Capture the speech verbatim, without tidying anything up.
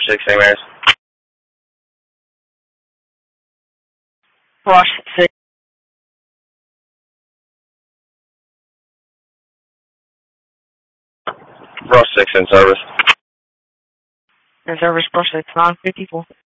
six, Saint Mary's. Ross six. Ross six in service. In service, Ross six, nine fifty-four.